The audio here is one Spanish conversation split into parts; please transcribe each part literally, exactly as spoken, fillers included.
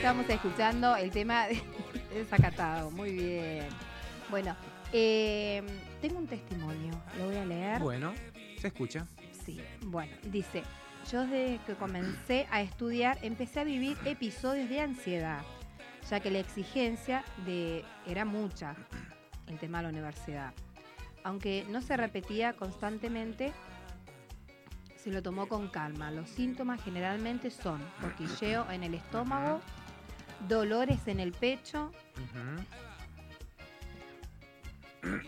Estamos escuchando el tema de Desacatado. Muy bien. Bueno, eh, tengo un testimonio. Lo voy a leer. Bueno, se escucha. Sí, bueno, dice: yo desde que comencé a estudiar empecé a vivir episodios de ansiedad, ya que la exigencia de era mucha, el tema de la universidad. Aunque no se repetía constantemente, se lo tomó con calma. Los síntomas generalmente son cosquilleo en el estómago, dolores en el pecho, Uh-huh.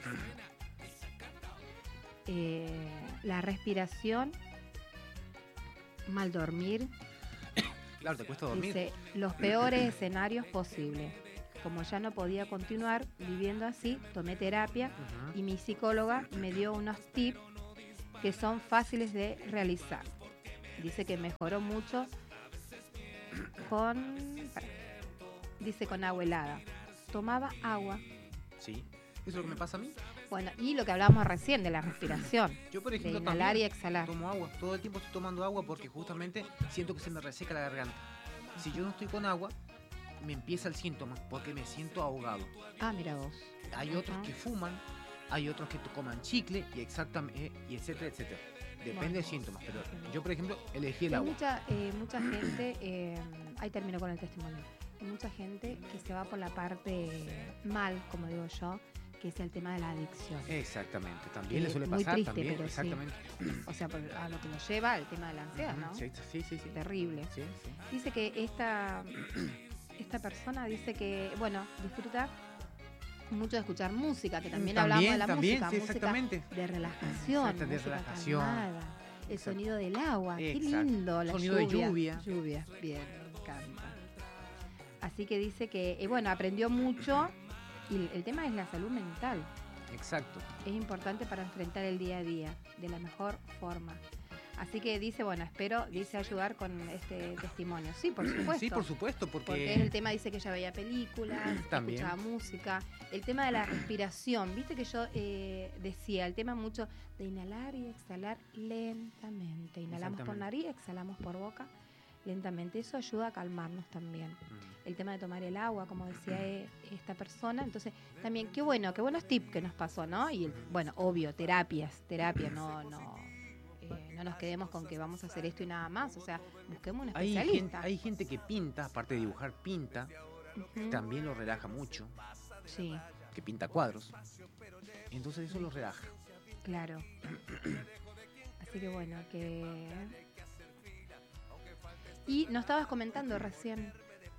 eh, la respiración, mal dormir. Claro, te cuesta dormir. Dice, los peores escenarios posibles. Como ya no podía continuar viviendo así, tomé terapia Uh-huh. y mi psicóloga me dio unos tips que son fáciles de realizar. Dice que mejoró mucho con, dice con agua helada. Tomaba agua. Sí. ¿Eso es lo que me pasa a mí? Bueno, y lo que hablábamos recién de la respiración, Yo, por de ejemplo, inhalar y también exhalar. tomo agua. Todo el tiempo estoy tomando agua porque justamente siento que se me reseca la garganta. Si yo no estoy con agua, me empieza el síntoma porque me siento ahogado. Ah, mira vos. Hay otros Ajá. que fuman, hay otros que coman chicle y exactamente, y etcétera, etcétera. Depende Bueno. de síntomas, pero yo, por ejemplo, elegí el Hay agua. mucha, eh, mucha gente, eh, ahí termino con el testimonio, hay mucha gente que se va por la parte mal, como digo yo, que es el tema de la adicción. Exactamente, también Eh, le suele muy pasar, triste, también, pero sí. exactamente. O sea, por- a lo que nos lleva el tema de la ansiedad, ¿no? Sí, sí, sí, sí. Terrible. Sí, sí. Dice que esta, esta persona dice que, bueno, disfruta mucho de escuchar música, que también, hablamos de la también, música, sí, música exactamente. de relación, Exacto, de música relajación. calmada, el Exacto. sonido del agua, qué Exacto. lindo, la Sonido de lluvia. lluvia. Lluvia, bien, me encanta. Así que dice que, eh, bueno, aprendió mucho y el, el tema es la salud mental. Exacto. Es importante para enfrentar el día a día de la mejor forma. Así que dice, bueno, espero, dice, ayudar con este testimonio. Sí, por supuesto. Sí, por supuesto, porque, Porque es el tema, dice que ella veía películas, También. escuchaba música. El tema de la respiración, viste que yo eh, decía, el tema mucho de inhalar y exhalar lentamente. Inhalamos por Exactamente. nariz, exhalamos por boca lentamente. Eso ayuda a calmarnos también. Mm, El tema de tomar el agua, como decía eh, esta persona. Entonces, también, qué bueno, qué buenos tips que nos pasó, ¿no? Y, el- bueno, obvio, terapias, terapia, no, no, eh, no nos quedemos con que vamos a hacer esto y nada más. O sea, busquemos un Hay gente, especialista. hay gente que pinta, aparte de dibujar, pinta, Ujú. también lo relaja mucho, Sí, que pinta cuadros. Entonces eso lo relaja. claro. Así que bueno, que... Y nos estabas comentando recién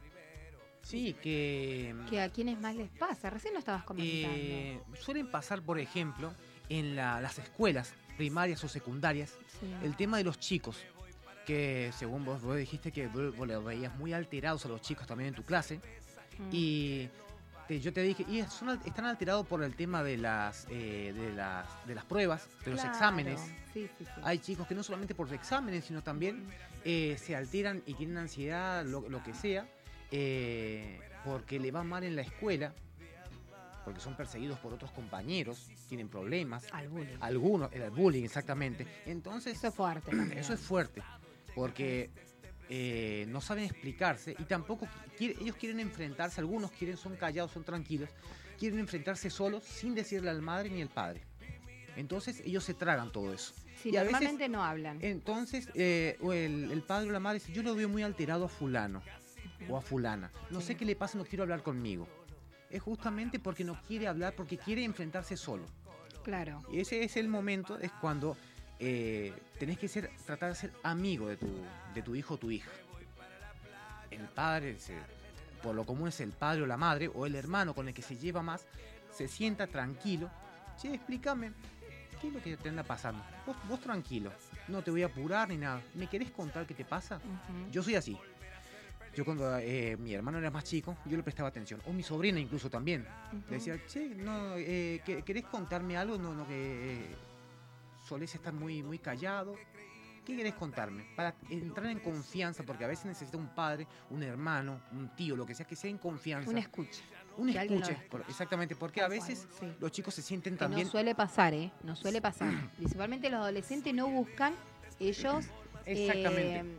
Sí, que que a quienes más les pasa. Recién lo estabas comentando. eh, suelen pasar, por ejemplo, en la- las escuelas primarias o secundarias, Sí. el tema de los chicos, que según vos, vos dijiste que vos, vos los veías muy alterados a los chicos también en tu clase, Mm. y te- yo te dije, y son al- están alterados por el tema de las, eh, de las, de las pruebas, de los Claro. exámenes. Sí, sí, sí. Hay chicos que no solamente por los exámenes, sino también eh, se alteran y tienen ansiedad, lo, lo que sea, eh, porque le va mal en la escuela, porque son perseguidos por otros compañeros, tienen problemas, Al bullying. algunos, el bullying exactamente. Entonces, Eso es fuerte también. eso es fuerte, porque eh, no saben explicarse y tampoco quiere- ellos quieren enfrentarse, algunos quieren, son callados, son tranquilos, quieren enfrentarse solos sin decirle al madre ni al padre. Entonces ellos se tragan todo eso. Sí, y a veces- normalmente no hablan. Entonces eh, o el, el padre o la madre dice, yo lo veo muy alterado a fulano o a fulana. No Sí. sé qué le pasa, no quiero hablar conmigo. Es justamente porque no quiere hablar, porque quiere enfrentarse solo. Claro. Y ese es el momento, es cuando eh, tenés que ser, tratar de ser amigo de tu, de tu hijo o tu hija. El padre, se- por lo común es el padre o la madre, o el hermano con el que se lleva más, se sienta tranquilo. Che, explícame, ¿qué es lo que te anda pasando? Vos, vos tranquilo, no te voy a apurar ni nada. ¿Me querés contar qué te pasa? Ujú. Yo soy así. Yo cuando eh, mi hermano era más chico, yo le prestaba atención. O mi sobrina incluso también. Ujú. Le decía, che, no, eh, ¿que- ¿querés contarme algo? No, no, que eh, solés estar muy, muy callado. ¿Qué querés contarme? Para entrar en confianza, porque a veces necesita un padre, un hermano, un tío, lo que sea, que sea en confianza. Un escucha. Un que alguien lo escuche, escuche. por- exactamente, porque Tal a cual, veces sí. los chicos se sienten Que también... no suele pasar, ¿eh? No suele pasar. Principalmente los adolescentes no buscan ellos Exactamente. eh,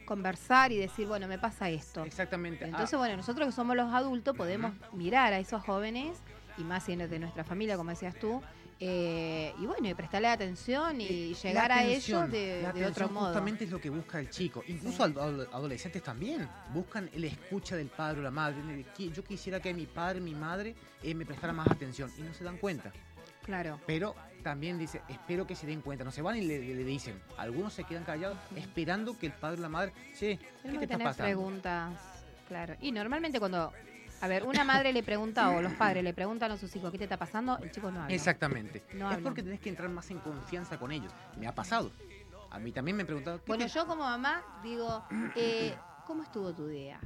conversar y decir, bueno, me pasa esto. Exactamente. Entonces, Ah, bueno, nosotros que somos los adultos podemos mirar a esos jóvenes, y más si es de nuestra familia, como decías tú, eh, y bueno, y prestarle atención y la llegar a atención, ellos de, la de otro atención modo. justamente es lo que busca el chico. Incluso Sí. ad- ad- adolescentes también buscan el escucha del padre o la madre. Qui- Yo quisiera que mi padre, mi madre eh, me prestara más atención y no se dan cuenta. Claro. Pero también dice, espero que se den cuenta. No se van y le, le dicen. Algunos se quedan callados esperando que el padre o la madre, che, ¿qué Tenemos te que está tener pasando? preguntas, claro. Y normalmente cuando, a ver, una madre le pregunta o los padres le preguntan a sus hijos, ¿qué te está pasando? El chico no habla. Exactamente. No es hablan. porque tenés que entrar más en confianza con ellos. Me ha pasado. A mí también me han preguntado. ¿qué Bueno, te- yo como mamá digo, eh, ¿cómo estuvo tu día?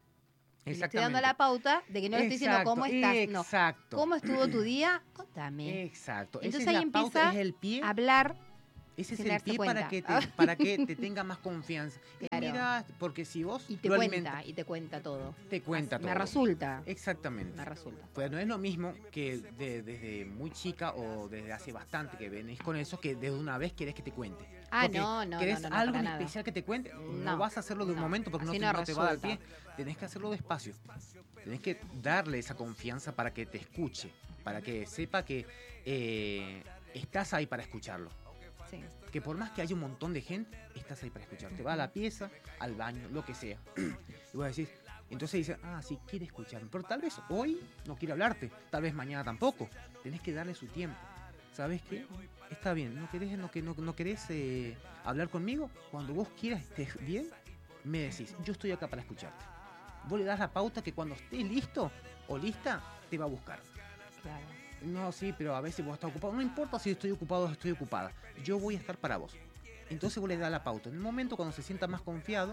Le estoy Exactamente. dando la pauta de que no le estoy diciendo Exacto, cómo estás, no. Exacto. ¿Cómo estuvo tu día? Contame. Exacto. Entonces Esa es ahí la pauta, empieza es el pie. a hablar. Ese es sin el darse pie para que, te, cuenta. para que te tenga más confianza. Y Claro. mira, porque si vos Y te lo cuenta, alimentas, y te cuenta todo. te cuenta Me todo. resulta. Exactamente. Me resulta. Pues no es lo mismo que de- desde muy chica o desde hace bastante que venís con eso que de una vez querés que te cuente. Ah, Porque no, no, ¿querés no, no, algo para en nada. especial que te cuente? No, No, vas a hacerlo de un no, momento porque no así te, no no te va a dar pie. resulta. Tenés que hacerlo despacio. Tenés que darle esa confianza para que te escuche, para que sepa que eh, estás ahí para escucharlo. Sí. Que por más que haya un montón de gente, estás ahí para escuchar. Te va a la pieza, al baño, lo que sea. Y vos decís, entonces dice, ah, sí, quiere escucharme. Pero tal vez hoy no quiere hablarte, tal vez mañana tampoco. Tenés que darle su tiempo. ¿Sabes qué? Está bien, ¿no querés, no, que- no, no querés eh, hablar conmigo? Cuando vos quieras, estés bien, me decís, yo estoy acá para escucharte. Vos le das la pauta que cuando estés listo o lista, te va a buscar. Claro. No, sí, pero a veces vos estás ocupado. No importa si estoy ocupado o estoy ocupada. Yo voy a estar para vos. Entonces vos le das la pauta. En el momento cuando se sienta más confiado,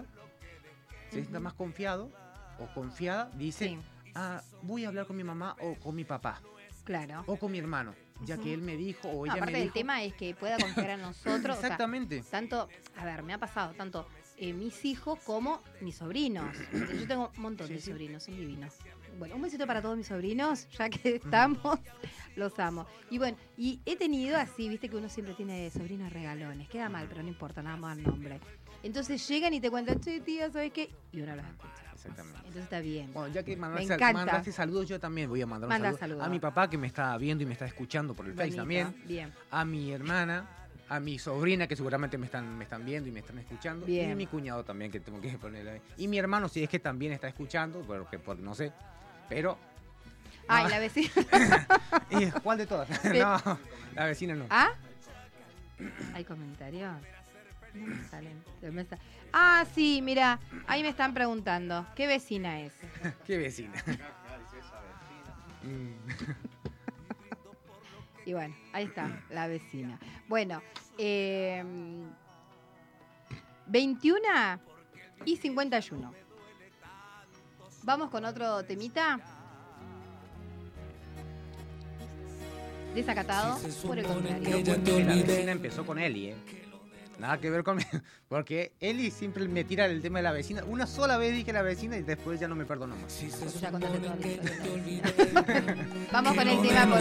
se sienta Ujú. más confiado o confiada, dice, Sí, ah, voy a hablar con mi mamá o con mi papá claro. o con mi hermano, ya Ujú. que él me dijo o No, ella aparte me del dijo. tema es que pueda confiar en nosotros. o sea, Exactamente. tanto, a ver, me ha pasado tanto eh, mis hijos como mis sobrinos. Yo tengo un montón Sí, de sí. sobrinos, son divinos. Bueno, un besito para todos mis sobrinos, ya que estamos, los amo. Y bueno, y he tenido así, viste que uno siempre tiene sobrinos regalones, queda mal, pero no importa, nada más el nombre. Entonces llegan y te cuentan, che, tía, ¿sabes qué? Y uno los escucha. Exactamente. Entonces está bien. Bueno, ya que mandaste, Me encanta. mandaste saludos, yo también voy a mandar un Manda saludo saludos. a mi papá que me está viendo y me está escuchando por el Face Bonito, también, bien. a mi hermana, a mi sobrina que seguramente me están, me están viendo y me están escuchando, Bien. y a mi cuñado también que tengo que ponerle ahí. Y mi hermano si es que también está escuchando, porque, porque no sé, pero... Ah, no. y la vecina. ¿Y cuál de todas? No, la vecina no. ¿Ah? ¿Hay comentarios? No me salen. Se me sa- Ah, sí, mira, ahí me están preguntando, ¿qué vecina es? ¿Qué vecina? Mm. Y bueno, ahí está, la vecina. Bueno, eh, veintiuna y cincuenta y uno. Vamos con otro temita. Desacatado, por el contrario. Yo cuento que la vecina empezó con Eli, ¿eh? Nada que ver con... Porque Eli siempre me tira el tema de la vecina. Una sola vez dije la vecina y después ya no me perdonó más. Porque ya contaste toda la historia de la vecina. Vamos con el tema.